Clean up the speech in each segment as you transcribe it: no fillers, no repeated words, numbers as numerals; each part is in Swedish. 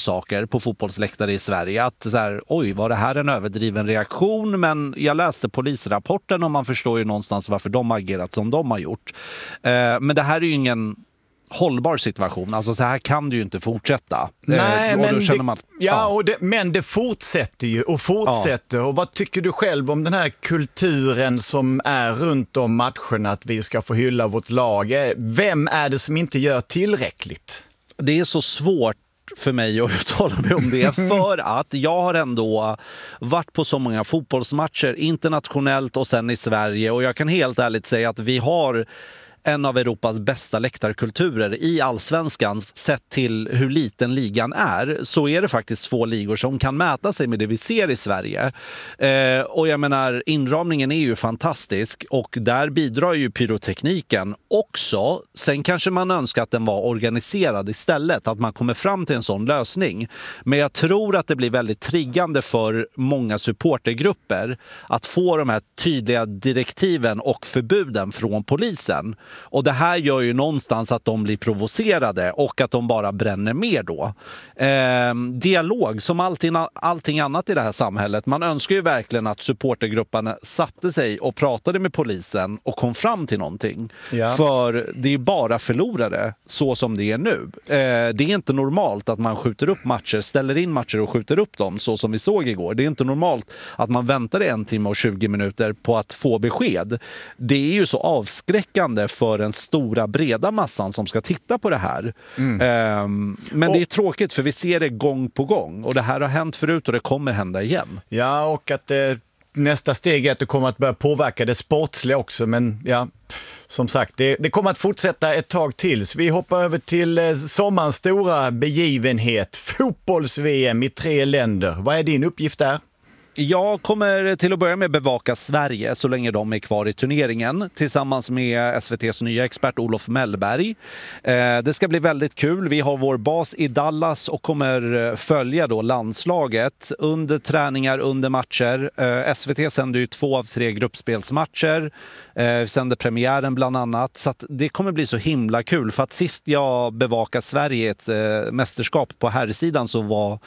saker på fotbollsläktare i Sverige. Att så här, oj, var det här en överdriven reaktion? Men jag läste polisrapporten och man förstår ju någonstans varför de har agerat som de har gjort. Men det här är ju ingen hållbar situation. Alltså så här kan det ju inte fortsätta. Nej, men det fortsätter ju och fortsätter. Ja. Och vad tycker du själv om den här kulturen som är runt om matcherna, att vi ska få hylla vårt lag? Vem är det som inte gör tillräckligt? Det är så svårt för mig att uttala mig om det, för att jag har ändå varit på så många fotbollsmatcher internationellt och sen i Sverige, och jag kan helt ärligt säga att vi har en av Europas bästa läktarkulturer i allsvenskan. Sett till hur liten ligan är, så är det faktiskt få ligor som kan mäta sig med det vi ser i Sverige. Och jag menar, inramningen är ju fantastisk och där bidrar ju pyrotekniken också. Sen kanske man önskar att den var organiserad istället, att man kommer fram till en sån lösning. Men jag tror att det blir väldigt triggande för många supportergrupper att få de här tydliga direktiven och förbuden från polisen. Och det här gör ju någonstans att de blir provocerade och att de bara bränner mer då. Dialog, som allting annat i det här samhället. Man önskar ju verkligen att supportergrupperna satte sig och pratade med polisen och kom fram till någonting. Ja. För det är bara förlorare så som det är nu. Det är inte normalt att man skjuter upp matcher, ställer in matcher och skjuter upp dem så som vi såg igår. Det är inte normalt att man väntar 1 timme och 20 minuter på att få besked. Det är ju så avskräckande för den stora breda massan som ska titta på det här. Men det är tråkigt för vi ser det gång på gång. Och det här har hänt förut och det kommer hända igen. Ja, och att nästa steg är att det kommer att börja påverka det sportsliga också. Men ja, som sagt, det kommer att fortsätta ett tag till. Så vi hoppar över till sommarens stora begivenhet. Fotbolls-VM i 3 länder. Vad är din uppgift där? Jag kommer till att börja med bevaka Sverige så länge de är kvar i turneringen tillsammans med SVT:s nya expert Olof Mellberg. Det ska bli väldigt kul. Vi har vår bas i Dallas och kommer följa då landslaget under träningar, under matcher. SVT sänder ju 2 av 3 gruppspelsmatcher. Sänder premiären bland annat. Så att det kommer bli så himla kul. För att sist jag bevakade Sverige i ett mästerskap på herrsidan så var...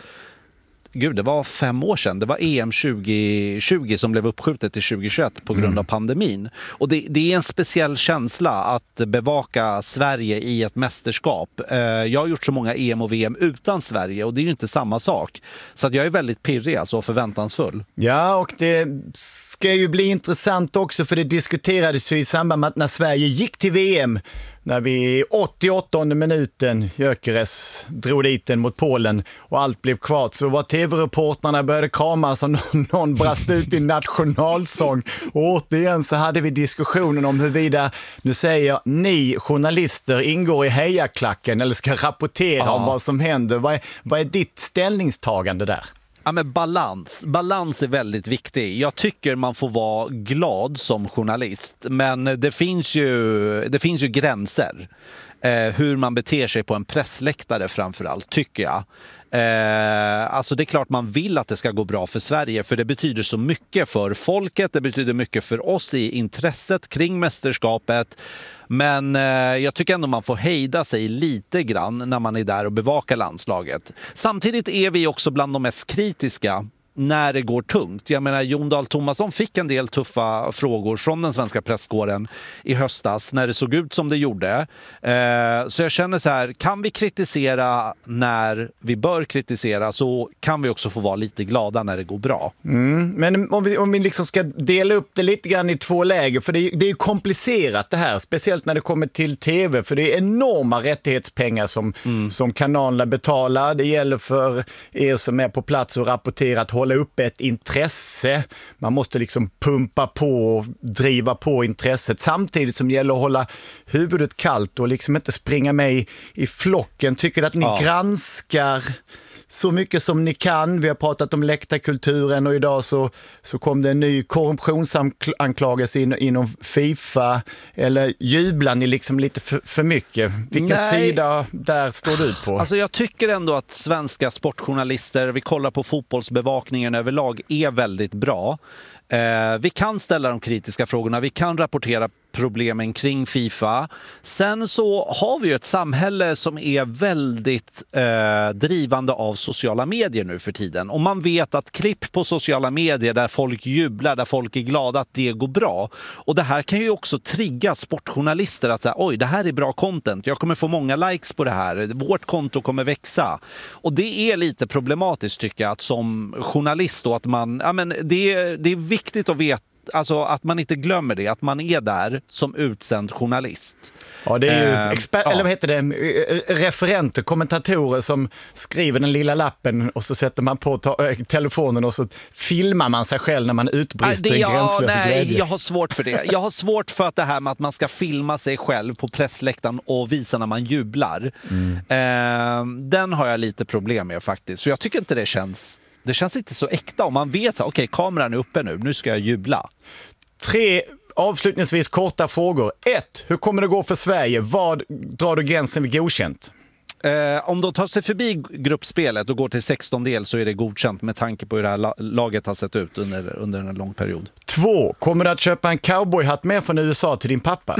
det var 5 år sedan. Det var EM 2020 som blev uppskjutet till 2021 på grund av pandemin. Och det är en speciell känsla att bevaka Sverige i ett mästerskap. Jag har gjort så många EM och VM utan Sverige och det är ju inte samma sak. Så att jag är väldigt pirrig och förväntansfull. Ja, och det ska ju bli intressant också, för det diskuterades ju i samband med att när Sverige gick till VM, när vi i 88:e minuten Gyökeres drog dit den mot Polen och allt blev kvart, så var tv-reportrarna började kramas och någon brast ut i nationalsång. Och återigen så hade vi diskussionen om huruvida, nu säger jag, ni journalister ingår i hejaklacken eller ska rapportera om vad som händer. Vad är ditt ställningstagande där? Ja, men balans är väldigt viktig. Jag tycker man får vara glad som journalist, men det finns ju gränser. Hur man beter sig på en pressläktare framförallt, tycker jag. Alltså det är klart man vill att det ska gå bra för Sverige, för det betyder så mycket för folket, det betyder mycket för oss i intresset kring mästerskapet. Men jag tycker ändå man får hejda sig lite grann när man är där och bevakar landslaget. Samtidigt är vi också bland de mest kritiska när det går tungt. Jag menar, Jon Dahl Tomasson fick en del tuffa frågor från den svenska presskåren i höstas när det såg ut som det gjorde. Så jag känner så här, kan vi kritisera när vi bör kritisera, så kan vi också få vara lite glada när det går bra. Men om vi liksom ska dela upp det lite grann i 2 läger, för det är ju komplicerat det här, speciellt när det kommer till tv, för det är enorma rättighetspengar som kanalerna betalar. Det gäller för er som är på plats och rapporterar att hålla upp ett intresse. Man måste liksom pumpa på och driva på intresset, samtidigt som det gäller att hålla huvudet kallt och liksom inte springa med i flocken. Tycker att ni granskar så mycket som ni kan? Vi har pratat om läktarkulturen och idag så kom det en ny korruptionsanklagelse inom FIFA. Eller jublar ni liksom lite för mycket? Vilken sida där står du på? Alltså jag tycker ändå att svenska sportjournalister, vi kollar på fotbollsbevakningen överlag, är väldigt bra. Vi kan ställa de kritiska frågorna, vi kan rapportera problemen kring FIFA. Sen så har vi ju ett samhälle som är väldigt drivande av sociala medier nu för tiden. Och man vet att klipp på sociala medier där folk jublar, där folk är glada, att det går bra. Och det här kan ju också trigga sportjournalister att säga, oj, det här är bra content, jag kommer få många likes på det här, vårt konto kommer växa. Och det är lite problematiskt tycker jag, att som journalist då, att man, ja, men det är viktigt att veta, alltså att man inte glömmer det, att man är där som utsänd journalist. Ja, det är ju eller vad heter det, referenter, kommentatorer som skriver den lilla lappen och så sätter man på telefonen och så filmar man sig själv när man utbrister i gränslös glädje. Jag har svårt för det. Jag har svårt för att det här med att man ska filma sig själv på pressläktaren och visa när man jublar. Den har jag lite problem med faktiskt. Så jag tycker inte det känns inte så äkta om man vet så, okej, kameran är uppe nu ska jag jubla. 3 avslutningsvis korta frågor. 1. Hur kommer det gå för Sverige? Vad drar du gränsen vid godkänt? Om de tar sig förbi gruppspelet och går till 16-del så är det godkänt med tanke på hur det här laget har sett ut under en lång period. 2. Kommer du att köpa en cowboyhatt med från USA till din pappa?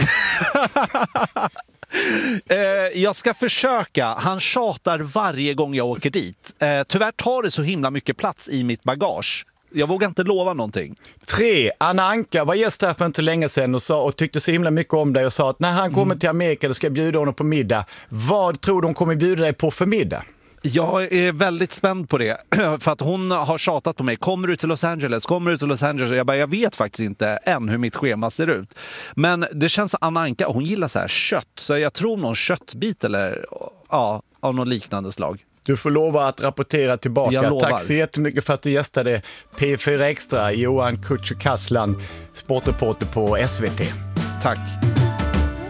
Jag ska försöka. Han tjatar varje gång jag åker dit. Tyvärr tar det så himla mycket plats i mitt bagage. Jag vågar inte lova någonting. 3. Anna Anka var gäst här för inte länge sedan och tyckte så himla mycket om dig och sa att när han kommer till Amerika då ska jag bjuda honom på middag. Vad tror du hon kommer bjuda dig på för middag? Jag är väldigt spänd på det. För att hon har tjatat på mig. Kommer du till Los Angeles? Jag vet faktiskt inte än hur mitt schema ser ut. Men det känns som Anna Anka, hon gillar så här kött. Så jag tror någon köttbit eller av någon liknande slag. Du får lova att rapportera tillbaka. Jag lovar. Tack så jättemycket för att du gästade P4 Extra, Johan Kücükaslan, sportreporter på SVT. Tack.